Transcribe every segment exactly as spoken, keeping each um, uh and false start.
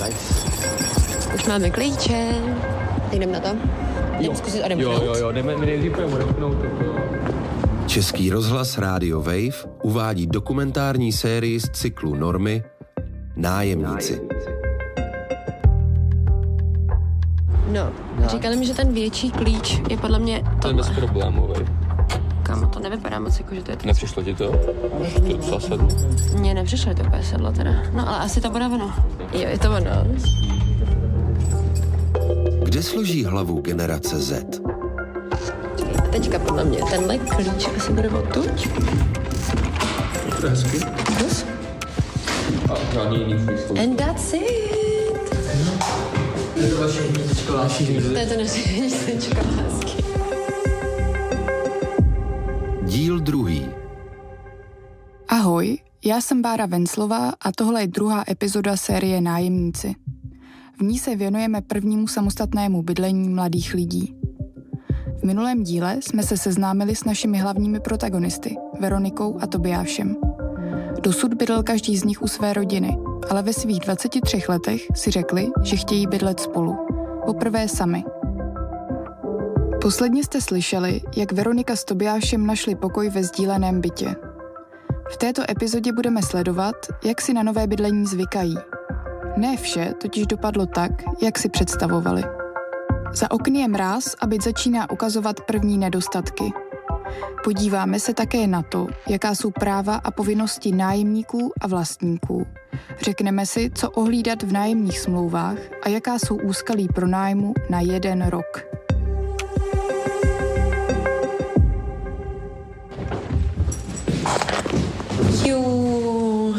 Už máme klíče. Jdeme na to? Jdeme zkusit odemknout? Jo, jo, jo, jdeme, my nejdřív půjdeme odemknout. Český rozhlas Radio Wave uvádí dokumentární sérii z cyklu Normy Nájemníci. No, říkali mi, že ten větší klíč je podle mě tohle. To je bezproblémový. Kámo, to nevypadá moc jako, že to je to. Nepřišlo ti to? To je docela sedlo. Mně nepřišlo, to úplně sedlo teda. No, ale asi to bude ono. Jo, je to ono. Kde složí hlavu generace Z? A teďka podle mě tenhle klíč asi bude odtuď. To je hezky. Plus? A žádný jiný klíč. And that's it. To je to vaše místečko lásky. To je to naše místečko lásky. Díl druhý. Ahoj, já jsem Bára Venclová a tohle je druhá epizoda série Nájemníci. V ní se věnujeme prvnímu samostatnému bydlení mladých lidí. V minulém díle jsme se seznámili s našimi hlavními protagonisty, Veronikou a Tobiášem. Dosud bydlel každý z nich u své rodiny, ale ve svých dvaceti třech letech si řekli, že chtějí bydlet spolu. Poprvé sami. Posledně jste slyšeli, jak Veronika s Tobiášem našli pokoj ve sdíleném bytě. V této epizodě budeme sledovat, jak si na nové bydlení zvykají. Ne vše totiž dopadlo tak, jak si představovali. Za okny je mráz a byt začíná ukazovat první nedostatky. Podíváme se také na to, jaká jsou práva a povinnosti nájemníků a vlastníků. Řekneme si, co ohlídat v nájemních smlouvách a jaká jsou úskalí pronájmu na jeden rok. Jú.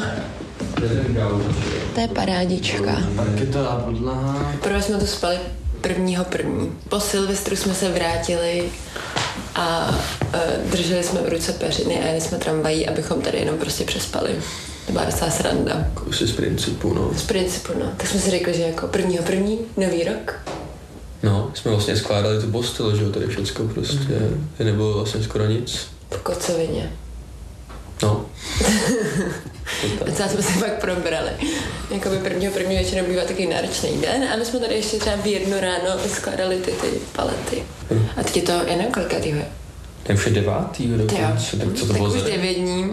To je parádička. Tak je to podlaha. Prvé jsme tu spali prvního první. Po Silvestru jsme se vrátili a uh, drželi jsme v ruce peřiny a jeli jsme tramvají, abychom tady jenom prostě přespali. To byla docela sranda. Kusy z principu, no. Z principu, no. Tak jsme si řekli, že jako prvního první, nový rok. No, jsme vlastně skládali tu postel, že jo, tady všecko prostě. Mm. Nebylo vlastně skoro nic. V kocovině. No. Docela jsme se pak probrali. Jakoby prvního první většinou bývá takový náročný den a my jsme tady ještě třeba v jedno ráno skládali ty, ty palety. Hmm. A teď je to, já nevím, kolikátýho je. To je už devátýho dokonce, tak co to bylo? Tak už devět dní.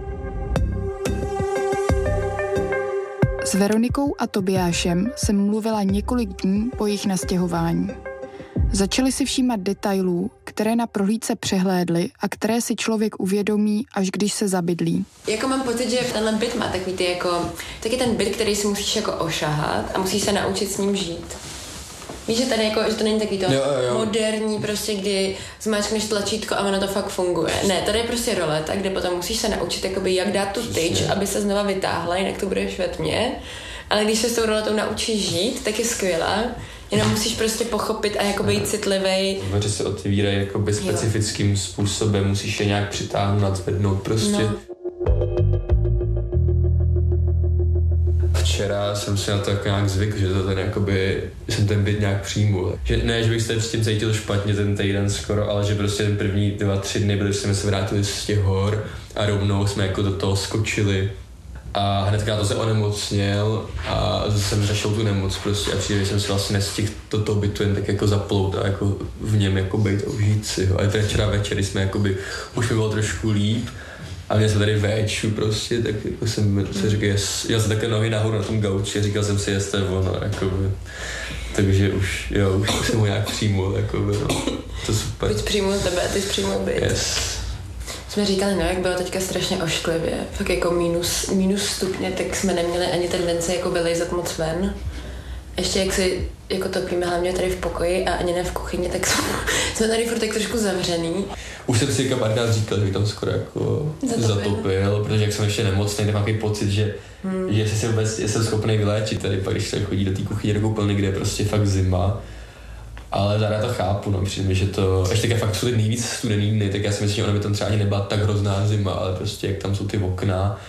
S Veronikou a Tobiášem jsem mluvila několik dní po jejich nastěhování. Začali si všímat detailů, které na prohlídce přehlédli a které si člověk uvědomí, až když se zabydlí. Jako mám pocit, že tenhle byt má takový ty jako, taky ten byt, který si musíš jako ošahat a musíš se naučit s ním žít. Víš, že tady jako, že to není takový to jo, jo. moderní prostě, kdy zmáčkneš tlačítko a ono to fakt funguje. Ne, tady je prostě roleta, kde potom musíš se naučit jakoby, jak dát tu tyč, aby se znova vytáhla, jinak to budeš ve tmě. Ale když se s tou roletou naučíš žít, tak je skvělá. Jenom musíš prostě pochopit a jako být citlivej. Dveře se otvírají jakoby specifickým jo. způsobem, musíš je nějak přitáhnout, nadzvednout prostě. No. Včera jsem si na to jako nějak zvykl, že to ten jakoby, jsem ten byt nějak přijmul. Že ne, že bych se s tím cítil špatně ten týden skoro, ale že prostě ten první dva, tři dny byli, jsme se vrátili z těch hor a rovnou jsme jako do toho skočili. A hnedka na to se onemocněl a jsem řešil tu nemoc prostě a přijde, jsem si vlastně nestihl do toho bytu jen tak jako zaplout a jako v něm jako bejt a užít si ho. A včera večer jsme jakoby, už mi bylo trošku líp a měl jsem tady véču prostě, tak jako jsem si říkal, jel jsem také nohy nahoru na tom gauči a říkal jsem si, jestli je ono, jakoby. Takže už, jo, už jsem ho nějak přijmul, jakoby, no. To super. Byť přijmul tebe a ty jsi přijmul byt. Yes. Jsme říkali, no jak bylo teďka strašně ošklivě, fakt jako minus, minus stupně, tak jsme neměli ani tendenci jako vylejzat moc ven. Ještě jak si jako topíme hlavně tady v pokoji a ani ne v kuchyni, tak jsme, jsme tady furt tak trošku zavřený. Už jsem si jako párkrát říkal, že bych tam skoro jako zatopil, zatopil protože jak jsem ještě nemocný, tak mám takový pocit, že, hmm. že jestli jsem vůbec jsem schopný vyléčit tady, pak když se chodí do té kuchyně do koupelny, kde je prostě fakt zima. Ale zároveň to chápu, no, přijde mi, že to, ještě tak fakt jsou ty nejvíc studený dny, tak já si myslím, že ona by tam třeba ani nebyla tak hrozná zima, ale prostě jak tam jsou ty okna.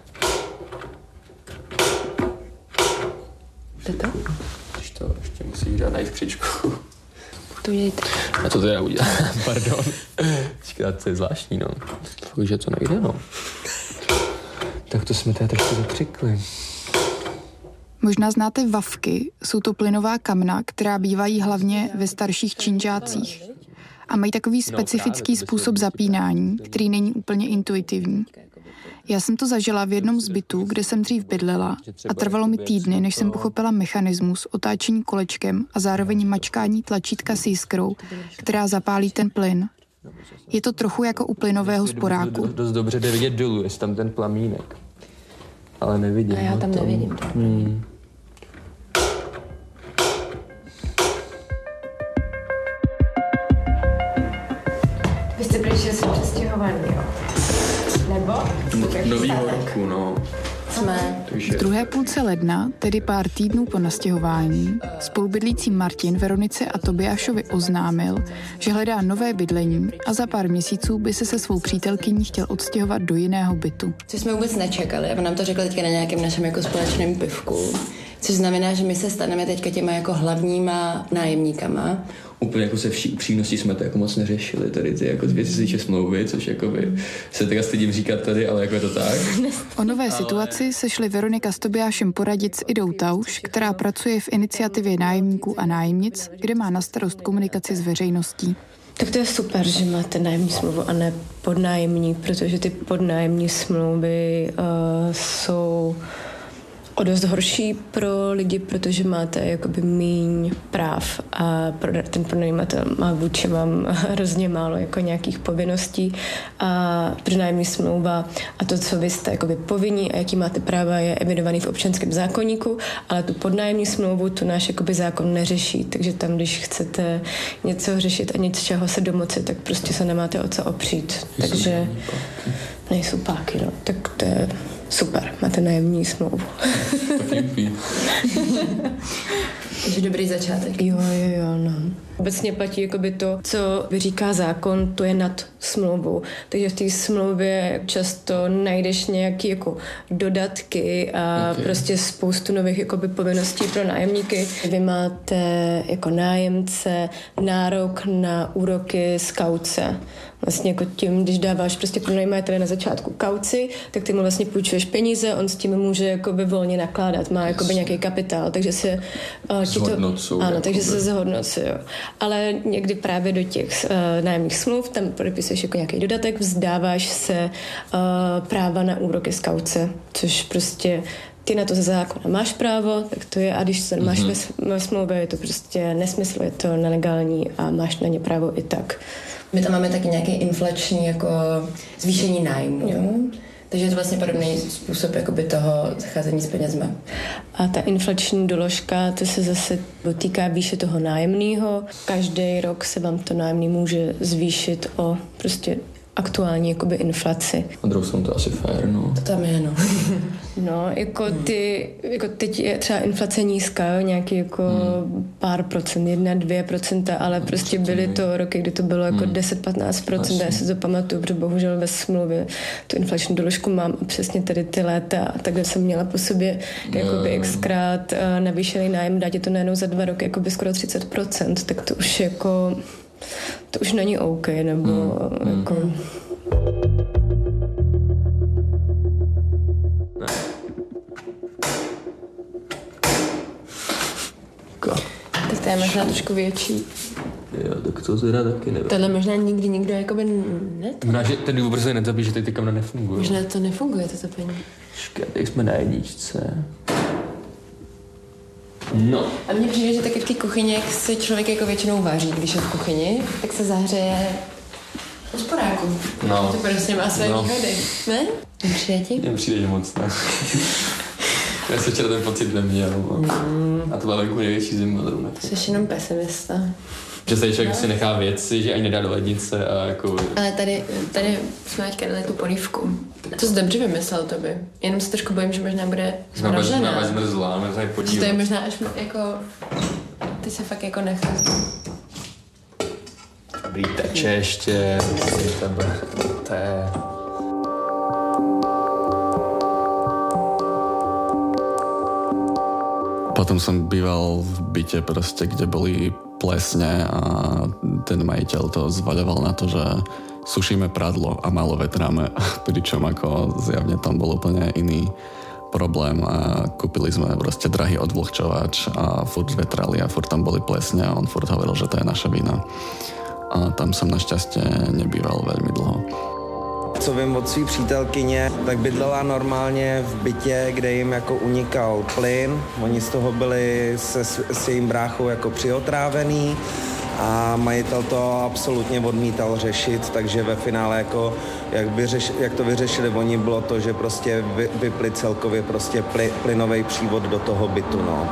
To to? Když to ještě musí dát najít křičku. To udělejte. A co to já udělám? Pardon. Počkej, to je zvláštní, no. Fakt, že to nejde, no. Tak to jsme tady trošku zakřikli. Možná znáte vavky, jsou to plynová kamna, která bývají hlavně ve starších činžácích. A mají takový specifický způsob zapínání, který není úplně intuitivní. Já jsem to zažila v jednom z bytů, kde jsem dřív bydlela a trvalo mi týdny, než jsem pochopila mechanismus otáčení kolečkem a zároveň mačkání tlačítka s jiskrou, která zapálí ten plyn. Je to trochu jako u plynového sporáku. Dost dobře jde vidět dolů, jestli tam ten plamínek. Ale nevidím. A já tam tom. nevidím. Hmm. Vy jste prý, že jste přestěhovaný, jo? Nebo? Novýho roku, no. Jsme. V druhé půlce ledna, tedy pár týdnů po nastěhování, spolubydlící Martin Veronice a Tobiášovi oznámil, že hledá nové bydlení a za pár měsíců by se se svou přítelkyní chtěl odstěhovat do jiného bytu. Což jsme vůbec nečekali, a on nám to řekl teďka na nějakém našem jako společném pivku, což znamená, že my se staneme teďka těma jako hlavníma nájemníkama. Úplně jako se vší upřímností jsme to jako moc neřešili, tady ty jako dvě tisíce smlouvy, což jako by se teda stydím říkat tady, ale jako je to tak. O nové situaci se šli Veronika s Tobiášem poradit s Idou Tauš, která pracuje v iniciativě nájemníků a nájemnic, kde má na starost komunikaci s veřejností. Tak to je super, že máte nájemní smlouvu a ne podnájemní, protože ty podnájemní smlouvy uh, jsou o dost horší pro lidi, protože máte jakoby míň práv a ten pronajímatel má vůči vám hrozně málo jako nějakých povinností a pronájemní smlouva a to, co vy jste jakoby povinní a jaký máte práva, je evidovaný v občanském zákoníku, ale tu podnájemní smlouvu tu náš jakoby zákon neřeší, takže tam, když chcete něco řešit a něčeho se domoci, tak prostě se nemáte o co opřít. Takže nejsou páky, no. Tak to je super, máte nájemní smlouvu. Takže dobrý začátek. Jo, jo, jo, no. Obecně platí jakoby to, co vyříká zákon, to je nad smlouvou. Takže v té smlouvě často najdeš nějaké jako dodatky a okay. prostě spoustu nových jakoby povinností pro nájemníky. Vy máte jako nájemce nárok na úroky z kauce. Vlastně jako tím, když dáváš prostě pronajímateli na začátku kauci, tak ty mu vlastně půjčuješ peníze, on s tím může jakoby volně nakládat, má jakoby nějaký kapitál, takže se uh, ti to, ano, takže se zhodnocuje. Ale někdy právě do těch uh, nájemních smluv tam podepisuješ jako nějaký dodatek, vzdáváš se uh, práva na úroky z kauce, což prostě ty na to ze zákona máš právo, tak to je, a když to máš mm-hmm. ve, ve smlouvě, je to prostě nesmysl, je to nelegální a máš na ně právo i tak. My tam máme taky nějaký inflační jako zvýšení nájmu, takže je to vlastně podobný způsob jakoby toho zacházení s penězma. A ta inflační doložka, to se zase dotýká výše toho nájemného. Každý rok se vám to nájemný může zvýšit o prostě aktuální jakoby inflaci. Na druhou stranu to asi fér, no. To tam je, no. No, jako ty, jako teď je třeba inflace nízká, nějaký jako hmm. pár procent, jedna, dvě procenta, ale no, prostě byly to roky, kdy to bylo jako hmm. deset patnáct procent, já si to pamatuju, protože bohužel ve smlouvě tu inflační doložku mám a přesně tady ty léta a takhle jsem měla po sobě jakoby xkrát navýšený nájem, dát je to najednou za dva roky jakoby skoro třicet procent, tak to už jako to už není OK, nebo mm, jako... Mm. Tak to je možná trošku větší. Jo, tak to teda taky nevím. Tohle možná nikdy nikdo jakoby ne... Možná, že ten důvod se netapí, že tady ty kamera nefunguje. Možná to nefunguje, to topení. Škej, teď jsme na jedničce. No. A mně přijde, že taky v té kuchyni, jak si člověk jako většinou vaří, když je v kuchyni, tak se zahřeje hospodáku. No. To prostě má své no. výhody, ne? Přijde ti? Mně přijde, že moc ne. Já jsem včera ten pocit neměl. Mm. A to byla venku největší zima. Jsi jenom pesimista. Že se člověk no. si nechá věci, že ani nedá do lednice a jako... Ale tady, tady jsme teďka dali tu polívku. To jsi dobře vymyslel, to by. Jenom se trošku bojím, že možná bude zmražená. Možná zmrzlá, možná tady podívat. To je možná až jako... Ty se fakt jako nechá. Dobrý, teče ještě. To je... Potom som býval v byte proste, kde boli plesne a ten majiteľ to zvaľoval na to, že sušíme pradlo a málo vetráme, pričom ako zjavne tam bol úplne iný problém a kúpili sme proste drahý odvlhčovač a furt zvetrali a furt tam boli plesne a on furt hovoril, že to je naša vina. A tam som našťastie nebýval veľmi dlho. Co vím od svý přítelkyně, tak bydlela normálně v bytě, kde jim jako unikal plyn. Oni z toho byli se, s jejím bráchou jako přiotrávený a majitel to absolutně odmítal řešit, takže ve finále jako jak, vyřeš, jak to vyřešili oni, bylo to, že prostě vy, vypli celkově prostě ply, plynový přívod do toho bytu, no.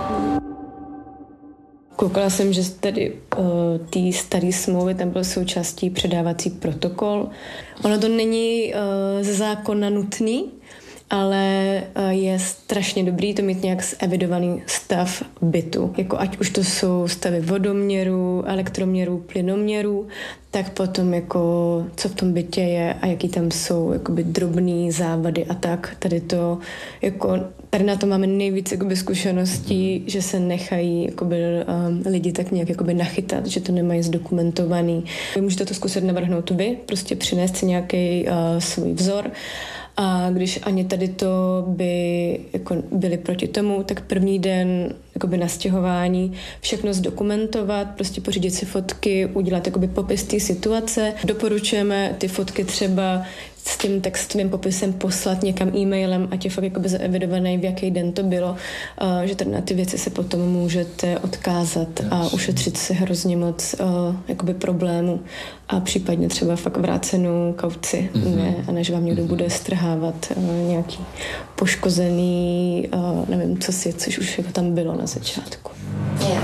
Koukala jsem, že tady uh, té staré smlouvy tam byl součástí předávací protokol. Ono to není uh, ze zákona nutný, ale uh, je strašně dobrý to mít nějak zevidovaný stav bytu. Jako ať už to jsou stavy vodoměru, elektroměru, plynoměru, tak potom jako co v tom bytě je a jaký tam jsou jakoby drobný závady a tak. Tady to jako tady na to máme nejvíc jakoby zkušeností, že se nechají jakoby, um, lidi tak nějak jakoby nachytat, že to nemají zdokumentovaný. Vy můžete to zkusit navrhnout vy, prostě přinést si nějaký uh, svůj vzor. A když ani tady to by jako byli proti tomu, tak první den jakoby nastěhování všechno zdokumentovat, prostě pořídit si fotky, udělat jakoby popis té situace. Doporučujeme ty fotky třeba s tím textovým popisem poslat někam e-mailem, ať je fakt jakoby zaevidovaný, v jaký den to bylo, uh, že tady na ty věci se potom můžete odkázat a ušetřit si hrozně moc uh, jakoby problémů a případně třeba fakt vrácenou kauci, mm-hmm. ne, a než vám někdo mm-hmm. bude strhávat uh, nějaký poškozený, uh, nevím, co si, což už jako tam bylo na začátku. Yeah.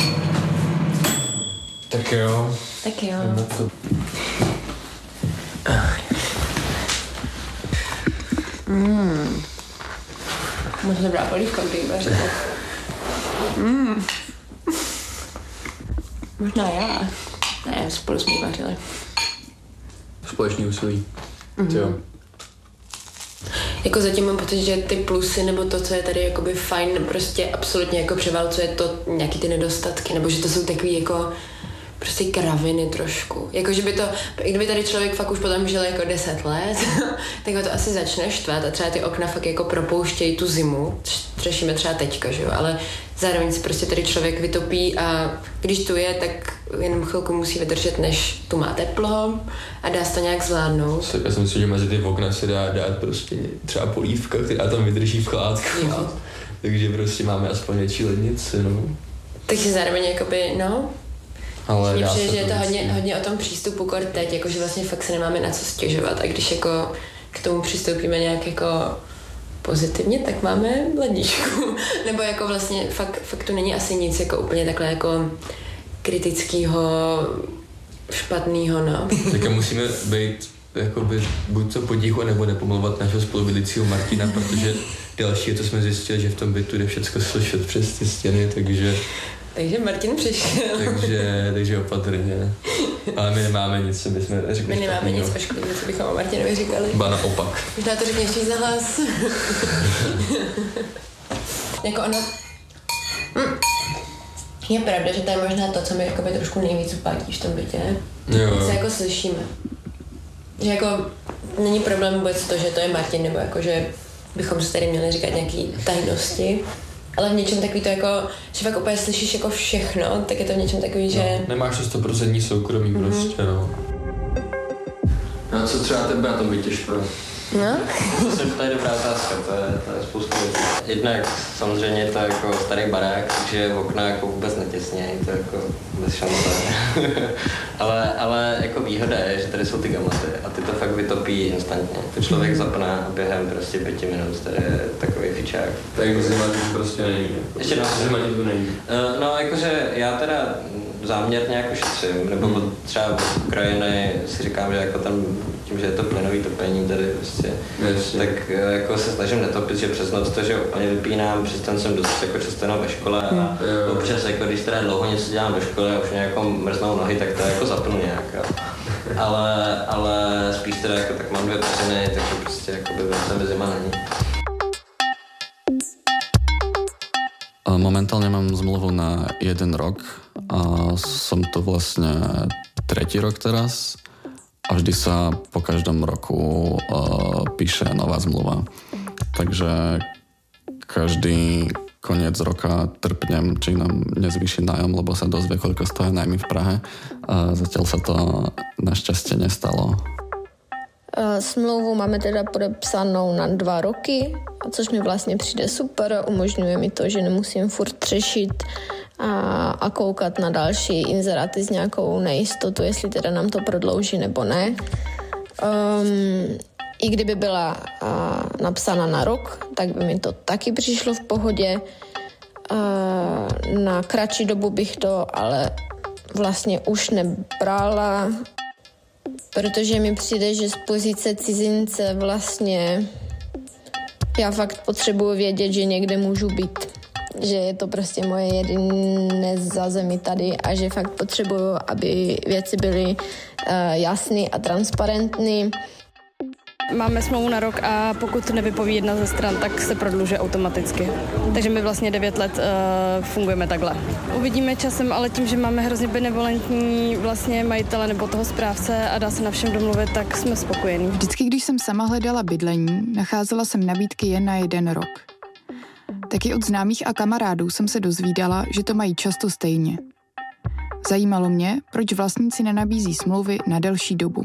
Tak jo. Tak jo. Mmm. Moc dobrá polívka, kdyby vařila. Mmm. Možná já. Ne, spolu jsme ji vařili. Společný úsilí. Mm-hmm. Jo. Jako zatím mám pocit, že ty plusy nebo to, co je tady jakoby fajn, prostě absolutně jako převálcuje to nějaký ty nedostatky, nebo že to jsou takový jako prostě kraviny trošku. Jako, že by to, i kdyby tady člověk fakt už potom žil jako deset let, tak ho to asi začne štvat a třeba ty okna fakt jako propouštějí tu zimu, řešíme třeba teďka, že jo, ale zároveň si prostě tady člověk vytopí a když tu je, tak jenom chvilku musí vydržet, než tu má teplo a dá se to nějak zvládnout. Já si myslím, že mezi ty okna se dá dát prostě třeba polívka, která tam vydrží v chládku. Jo. Takže prostě máme aspoň větší lednici, no. Takže zároveň jakoby, no, ale mně přijde, že je to hodně, hodně o tom přístupu kor teď, jakože vlastně fakt se nemáme na co stěžovat a když jako k tomu přistoupíme nějak jako pozitivně, tak máme ledničku. Nebo jako vlastně fakt, fakt to není asi nic jako úplně takhle jako kritického, špatného, no. Tak musíme být jakoby buď to potichu, nebo nepomlouvat našeho spolubydlícího Martina, protože další, co jsme zjistili, že v tom bytu jde všecko slyšet přes ty stěny, takže Takže Martin přišel. takže, takže opatrně. Ale my nemáme nic, my jsme řekli. My nemáme nic ošklivého, co bychom o Martinovi říkali. Ba naopak. Možná to řekni ještě za hlas. Jako ono... Hm. Je pravda, že to je možná to, co mi jakoby trošku nejvíc upátí v tom bytě. Jo. Se jako slyšíme. Že jako není problém vůbec to, že to je Martin, nebo jako, že bychom se tady měli říkat nějaký tajnosti. Ale v něčem takový to jako, že fakt úplně slyšíš jako všechno, tak je to v něčem takový, že... No, nemáš to sto procent soukromí mm-hmm. prostě, no. No co třeba tebe na tom bytě špro? No? To je dobrá otázka, to je, to je spoustu věcí. Jednak samozřejmě je to jako starý barák, takže okna jako vůbec netěsnějí, to je jako bez šance. ale, ale jako výhoda je, že tady jsou ty gamaty a ty to fakt vytopí instantně. To člověk zapne a během prostě pěti minut, to je takový fičák. Tak zima to prostě není. Ještě no, zima to není. Uh, no jakože já teda záměrně jako šetřím, nebo hmm. třeba od Ukrajiny si říkám, že jako tam tím, že je to plynový topení tady prostě, yes, tak jako se snažím netopit, že přes noc to, že úplně vypínám, přes ten jsem dost jako často ve škole a mm. občas jako když teda dlouho něco dělám do školy a už mě jako mrznou nohy, tak to jako zapnu nějak, jo. ale, ale spíš teda jako tak mám dvě peřiny, takže prostě jako by vracem zima není. Momentálne mám zmluvu na jeden rok a som tu vlastne tretí rok teraz a vždy sa po každom roku uh, píše nová zmluva. Takže každý koniec roka trpnem, či nám nezvýši nájom, lebo sa dozvie, koľko stojí nájmy v Prahe. A zatiaľ sa to našťastie nestalo. Smlouvu máme teda podepsanou na dva roky, což mi vlastně přijde super. Umožňuje mi to, že nemusím furt řešit a, a koukat na další inzeráty s nějakou nejistotu, jestli teda nám to prodlouží nebo ne. Um, I kdyby byla uh, napsána na rok, tak by mi to taky přišlo v pohodě. Uh, na kratší dobu bych to ale vlastně už nebrala, protože mi přijde, že z pozice cizince vlastně já fakt potřebuji vědět, že někde můžu být. Že je to prostě moje jediné zázemí tady a že fakt potřebuju, aby věci byly uh, jasné a transparentní. Máme smlouvu na rok a pokud nevypoví jedna ze stran, tak se prodlužuje automaticky. Takže my vlastně devět let uh, fungujeme takhle. Uvidíme časem, ale tím, že máme hrozně benevolentní vlastně majitele nebo toho správce a dá se na všem domluvit, tak jsme spokojení. Vždycky, když jsem sama hledala bydlení, nacházela jsem nabídky jen na jeden rok. Taky od známých a kamarádů jsem se dozvídala, že to mají často stejně. Zajímalo mě, proč vlastníci nenabízí smlouvy na delší dobu.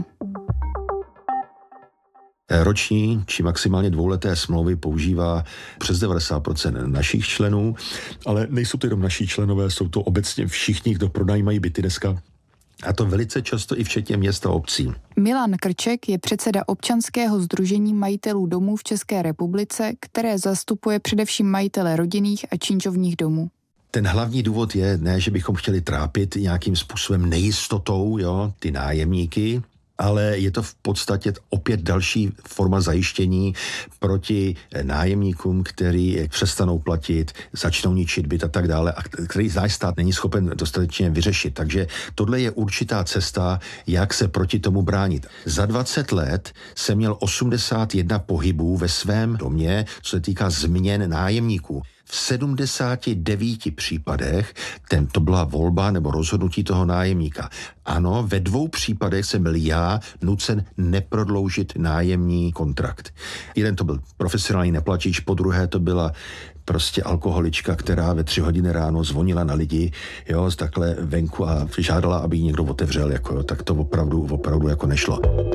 Roční či maximálně dvouleté smlouvy používá přes devadesát procent našich členů, ale nejsou to jenom naši členové, jsou to obecně všichni, kdo pronajímají byty dneska. A to velice často i včetně města a obcí. Milan Krček je předseda občanského sdružení majitelů domů v České republice, které zastupuje především majitele rodinných a činžovních domů. Ten hlavní důvod je, ne, že bychom chtěli trápit nějakým způsobem nejistotou, jo, ty nájemníky, ale je to v podstatě opět další forma zajištění proti nájemníkům, který přestanou platit, začnou ničit byt a tak dále, a který náš stát není schopen dostatečně vyřešit. Takže tohle je určitá cesta, jak se proti tomu bránit. Za dvacet let jsem měl osmdesát jedna pohybů ve svém domě, co se týká změn nájemníků. V sedmdesáti devíti případech ten, to byla volba nebo rozhodnutí toho nájemníka. Ano, ve dvou případech jsem byl já nucen neprodloužit nájemní kontrakt. Jeden to byl profesionální neplatič, po druhé to byla prostě alkoholička, která ve tři hodiny ráno zvonila na lidi, jo, takhle venku a žádala, aby ji někdo otevřel, jako, jo, tak to opravdu, opravdu jako nešlo.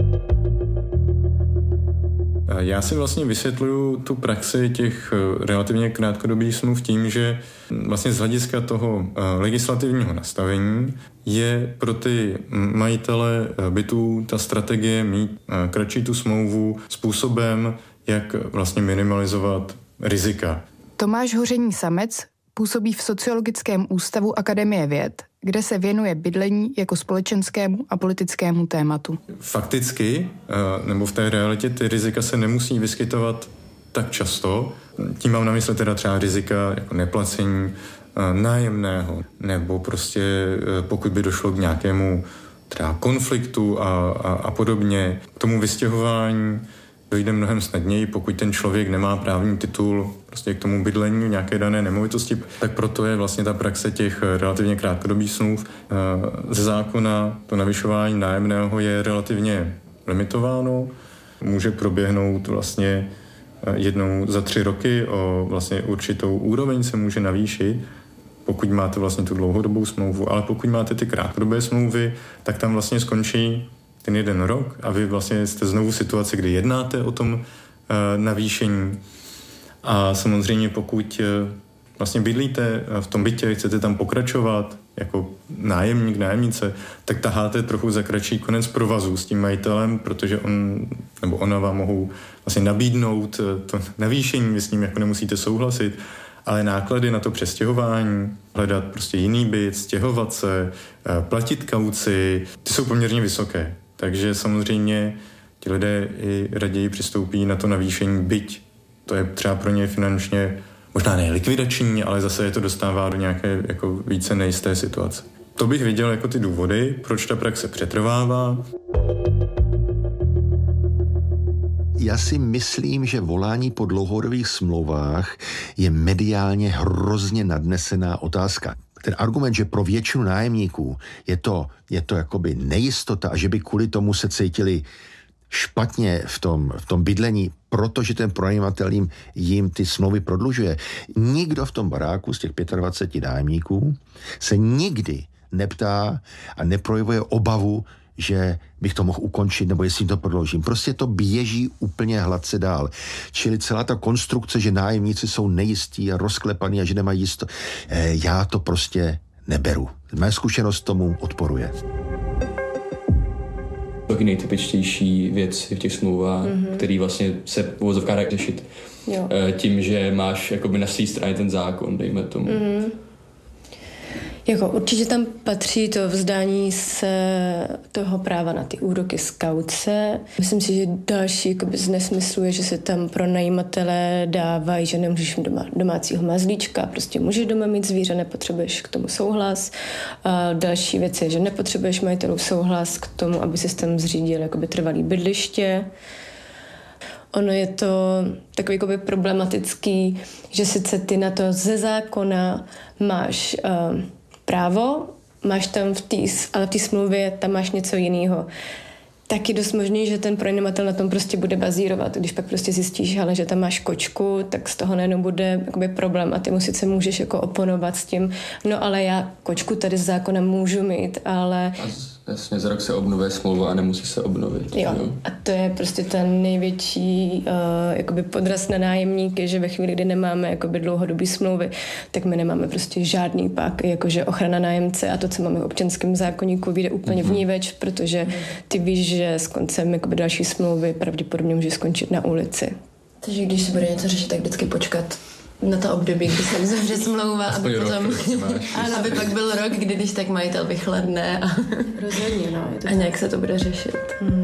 Já si vlastně vysvětluju tu praxi těch relativně krátkodobých smluv tím, že vlastně z hlediska toho legislativního nastavení je pro ty majitele bytů ta strategie mít kratší tu smlouvu způsobem, jak vlastně minimalizovat rizika. Tomáš Hoření Samec působí v Sociologickém ústavu Akademie věd, kde se věnuje bydlení jako společenskému a politickému tématu. Fakticky, nebo v té realitě, ty rizika se nemusí vyskytovat tak často. Tím mám na mysli teda třeba rizika jako neplacení nájemného, nebo prostě pokud by došlo k nějakému třeba konfliktu a, a, a podobně. K tomu vystěhování dojde mnohem snadněji, pokud ten člověk nemá právní titul prostě k tomu bydlení v nějaké dané nemovitosti, tak proto je vlastně ta praxe těch relativně krátkodobých smluv. Ze zákona to navyšování nájemného je relativně limitováno. Může proběhnout vlastně jednou za tři roky, o vlastně určitou úroveň se může navýšit, pokud máte vlastně tu dlouhodobou smlouvu, ale pokud máte ty krátkodobé smlouvy, tak tam vlastně skončí ten jeden rok a vy vlastně jste znovu v situaci, kdy jednáte o tom uh, navýšení. A samozřejmě pokud uh, vlastně bydlíte v tom bytě, chcete tam pokračovat jako nájemník, nájemnice, tak taháte trochu za kratší konec provazu s tím majitelem, protože on nebo ona vám mohou vlastně nabídnout to navýšení, vy s ním jako nemusíte souhlasit, ale náklady na to přestěhování, hledat prostě jiný byt, stěhovat se, platit kauci, ty jsou poměrně vysoké. Takže samozřejmě ti lidé i raději přistoupí na to navýšení, byť to je třeba pro ně finančně možná ne likvidační, ale zase je to dostává do nějaké jako více nejisté situace. To bych viděl jako ty důvody, proč ta praxe přetrvává. Já si myslím, že volání po dlouhodobých smlouvách je mediálně hrozně nadnesená otázka. Ten argument, že pro většinu nájemníků je to, je to jakoby nejistota a že by kvůli tomu se cítili špatně v tom, v tom bydlení, protože ten pronajímatel jim, jim ty smlouvy prodlužuje. Nikdo v tom baráku z těch dvacet pět nájemníků se nikdy neptá a neprojevuje obavu, že bych to mohl ukončit, nebo jestli to prodloužím. Prostě to běží úplně hladce dál. Čili celá ta konstrukce, že nájemníci jsou nejistí a rozklepaní a že nemají jisto, eh, já to prostě neberu. Moje zkušenost tomu odporuje. Taky nejtypičtější věci v těch smlouvách, mm-hmm. který vlastně se v uvozovkách dá řešit jo. tím, že máš jakoby na své straně ten zákon, dejme tomu. Mm-hmm. Jako určitě tam patří to vzdání se toho práva na ty úroky z kauce. Myslím si, že další jakoby z nesmyslu je, že se tam pro najímatele dávají, že nemůžeš mít doma, domácího mazlíčka, prostě můžeš doma mít zvíře, nepotřebuješ k tomu souhlas. A další věc je, že nepotřebuješ majitelů souhlas k tomu, aby si tam zřídil jakoby trvalý bydliště. Ono je to takový jakoby problematický, že sice ty na to ze zákona máš uh, právo, máš tam v té, ale v té smlouvě tam máš něco jiného. Tak je dost možný, že ten pronajímatel na tom prostě bude bazírovat. Když pak prostě zjistíš, ale že tam máš kočku, tak z toho najednou bude jakoby problém a ty mu sice můžeš jako oponovat s tím, no ale já kočku tady z zákona můžu mít, ale... Jasně, za rok se obnovuje smlouva a nemusí se obnovit. Jo, jo. A to je prostě ten největší uh, jakoby podraz na nájemníky, že ve chvíli, kdy nemáme jakoby dlouhodobý smlouvy, tak my nemáme prostě žádný pak, jakože ochrana nájemce a to, co máme v občanském zákoníku, vyjde úplně mm-hmm. vníveč, protože ty víš, že s koncem jakoby další smlouvy pravděpodobně může skončit na ulici. Takže když se bude něco řešit, tak vždycky počkat na to období, kdy se uzavře smlouva, aby potom, ano, aby pak byl rok, kdy když tak majitel vychladne a, rozhodně, no, je to a nějak se to bude řešit. Hmm.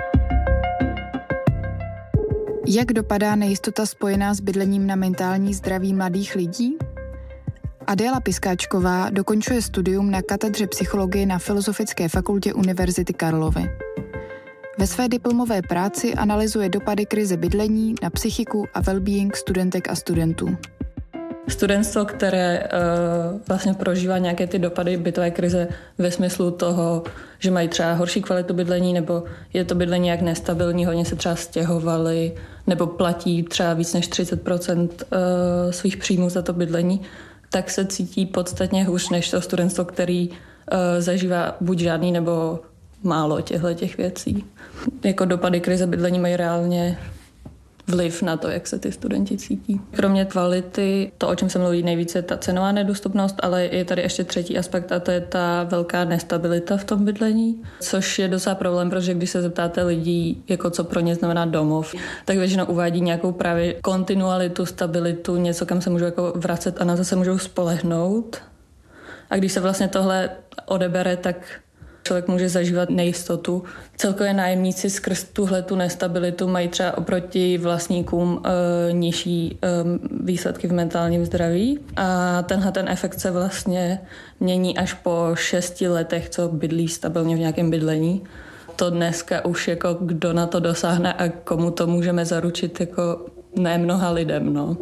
Jak dopadá nejistota spojená s bydlením na mentální zdraví mladých lidí? Adéla Piskáčková dokončuje studium na katedře psychologie na Filozofické fakultě Univerzity Karlovy. Ve své diplomové práci analyzuje dopady krize bydlení na psychiku a well-being studentek a studentů. Studentstvo, které uh, vlastně prožívá nějaké ty dopady bytové krize ve smyslu toho, že mají třeba horší kvalitu bydlení, nebo je to bydlení jak nestabilní, hodně se třeba stěhovali, nebo platí třeba víc než třicet procent uh, svých příjmů za to bydlení, tak se cítí podstatně hůř než to studentstvo, který uh, zažívá buď žádný nebo málo těchto těch věcí. Jako dopady krize bydlení mají reálně vliv na to, jak se ty studenti cítí. Kromě kvality, to, o čem se mluví nejvíce, je ta cenová nedostupnost, ale je tady ještě třetí aspekt a to je ta velká nestabilita v tom bydlení, což je docela problém, protože když se zeptáte lidí, jako co pro ně znamená domov, tak většinou uvádí nějakou právě kontinualitu, stabilitu, něco, kam se můžou jako vracet a na to se můžou spolehnout. A když se vlastně tohle odebere, tak člověk může zažívat nejistotu. Celkově nájemníci skrz tuhletu nestabilitu mají třeba oproti vlastníkům e, nižší e, výsledky v mentálním zdraví a tenhle ten efekt se vlastně mění až po šesti letech, co bydlí stabilně v nějakém bydlení. To dneska už jako kdo na to dosáhne a komu to můžeme zaručit, jako ne mnoha lidem, no.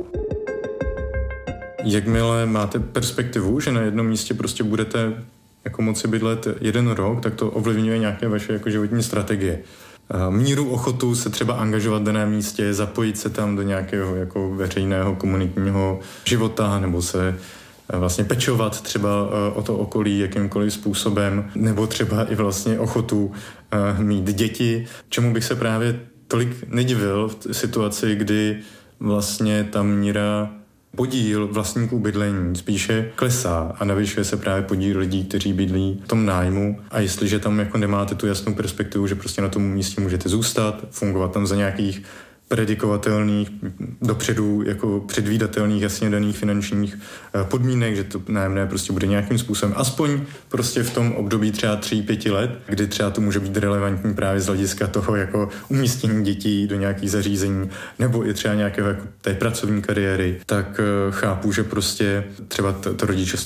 Jakmile máte perspektivu, že na jednom místě prostě budete jako moci bydlet jeden rok, tak to ovlivňuje nějaké vaše jako životní strategie. Míru ochotu se třeba angažovat v daném místě, zapojit se tam do nějakého jako veřejného komunitního života nebo se vlastně pečovat třeba o to okolí jakýmkoliv způsobem, nebo třeba i vlastně ochotu mít děti, čemu bych se právě tolik nedivil v situaci, kdy vlastně ta míra podíl vlastníků bydlení spíše klesá a navyšuje se právě podíl lidí, kteří bydlí v tom nájmu a jestliže tam jako nemáte tu jasnou perspektivu, že prostě na tom místě můžete zůstat, fungovat tam za nějakých predikovatelných, dopředu jako předvídatelných, jasně daných finančních podmínek, že to nájemné prostě bude nějakým způsobem, aspoň prostě v tom období třeba tří, pěti let, kdy třeba to může být relevantní právě z hlediska toho jako umístění dětí do nějakých zařízení, nebo i třeba nějakého jako té pracovní kariéry, tak chápu, že prostě třeba to, to rodiče